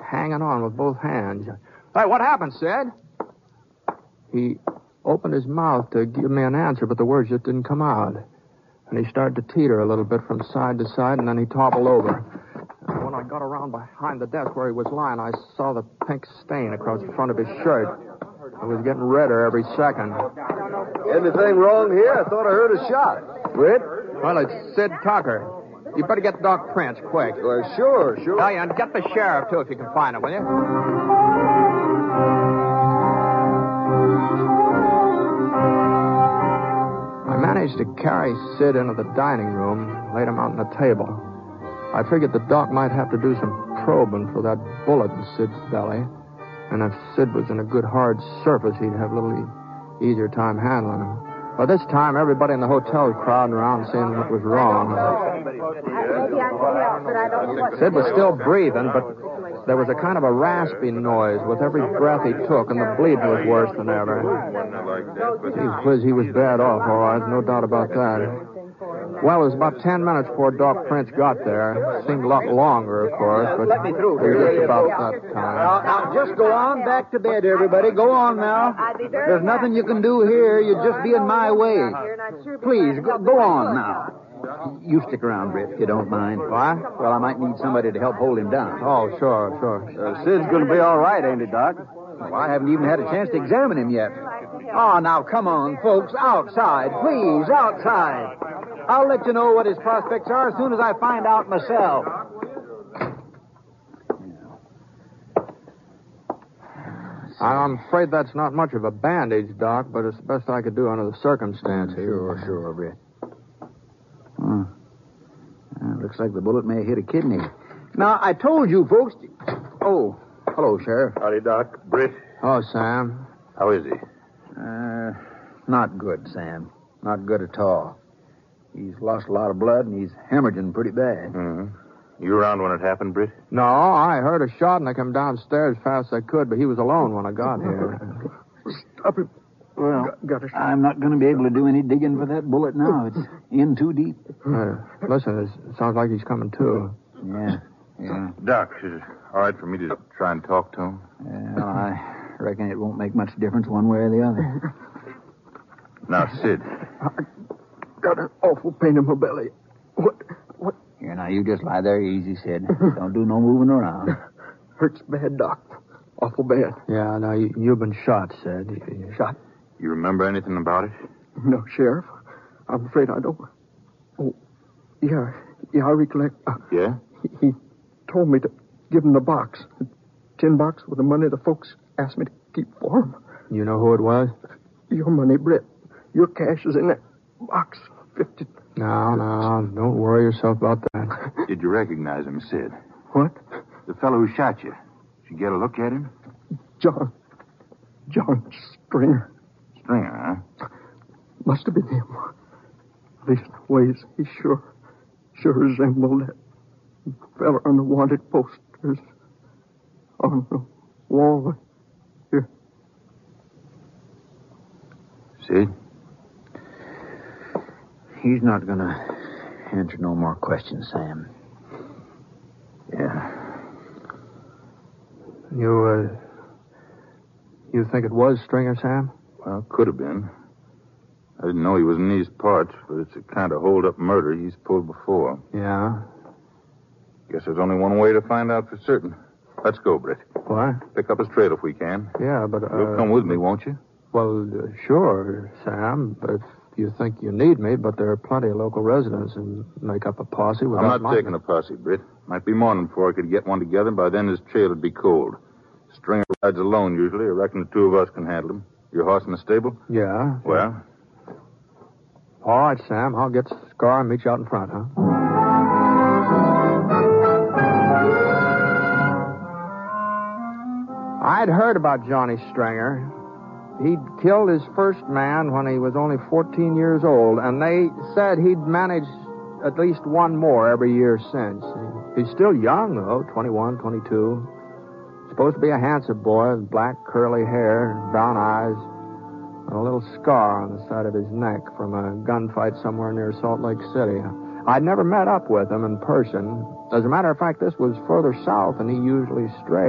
hanging on with both hands. Hey, what happened, Sid? He opened his mouth to give me an answer, but the words just didn't come out. And he started to teeter a little bit from side to side, and then he toppled over. And when I got around behind the desk where he was lying, I saw the pink stain across the front of his shirt. It was getting redder every second. Anything wrong here? I thought I heard a shot. Britt? Well, it's Sid Tucker. You better get Doc Prince, quick. Well, sure. Oh, yeah, and get the sheriff, too, if you can find him, will you? I managed to carry Sid into the dining room, laid him out on the table. I figured the doc might have to do some probing for that bullet in Sid's belly. And if Sid was in a good hard surface, he'd have a little easier time handling him. By this time, everybody in the hotel was crowding around seeing what was wrong. Maybe I can help, but I don't know what... Sid was still breathing, but there was a kind of a raspy noise with every breath he took, and the bleeding was worse than ever. He was bad off, all right, no doubt about that. Well, it was about 10 minutes before Doc Prince got there. It seemed a lot longer, of course, but let me through. it was just about that time. Now, just go on back to bed, everybody. Go on now. There's nothing you can do here. You'd just be in my way. Please, go on now. You stick around, Britt, if you don't mind. What? Well, I might need somebody to help hold him down. Oh, sure. Sid's going to be all right, ain't he, Doc? Well, I haven't even had a chance to examine him yet. Oh, now, come on, folks. Outside. Please, outside. I'll let you know what his prospects are as soon as I find out myself. I'm afraid that's not much of a bandage, Doc, but it's the best I could do under the circumstances. Sure, Britt. Looks like the bullet may have hit a kidney. Now, I told you, folks... Oh, hello, Sheriff. Howdy, Doc. Britt. Oh, Sam. How is he? Not good, Sam. Not good at all. He's lost a lot of blood, and he's hemorrhaging pretty bad. Mm-hmm. You around when it happened, Britt? No, I heard a shot, and I came downstairs as fast as I could, but he was alone when I got here. Stop it. Well, I'm not going to be able to do any digging for that bullet now. It's in too deep. Listen, it sounds like he's coming to. Yeah. Doc, is it all right for me to try and talk to him? Well, I reckon it won't make much difference one way or the other. Now, Sid. Got an awful pain in my belly. What? Here, now, you just lie there easy, Sid. Don't do no moving around. Hurts bad, Doc. Awful bad. Yeah, now, you've been shot, Sid. Shot? You remember anything about it? No, Sheriff. I'm afraid I don't. Oh, yeah, I recollect. Yeah? He told me to give him the box. The tin box with the money the folks asked me to keep for him. You know who it was? Your money, Britt. Your cash is in that box. 50. No, don't worry yourself about that. Did you recognize him, Sid? What? The fellow who shot you. Did you get a look at him? John Stringer. Stringer, huh? Must have been him. These ways, he sure resembled that fella on the wanted posters on the wall here. Sid? He's not going to answer no more questions, Sam. Yeah. You think it was Stringer, Sam? Well, could have been. I didn't know he was in these parts, but it's a kind of hold-up murder he's pulled before. Yeah. Guess there's only one way to find out for certain. Let's go, Britt. What? Pick up his trail if we can. Yeah, but... You'll come with me, won't you? Well, sure, Sam, but if you think you need me, but there are plenty of local residents who make up a posse without I'm not taking a posse, Britt. Might be morning before I could get one together, and by then his trail would be cold. Stringer rides alone, usually. I reckon the two of us can handle him. Your horse in the stable? Yeah. Well? All right, Sam. I'll get Scar and meet you out in front, huh? I'd heard about Johnny Stringer. He'd killed his first man when he was only 14 years old, and they said he'd managed at least one more every year since. He's still young, though, 21, 22. Supposed to be a handsome boy with black curly hair and brown eyes, and a little scar on the side of his neck from a gunfight somewhere near Salt Lake City. I'd never met up with him in person. As a matter of fact, this was further south than he usually strayed.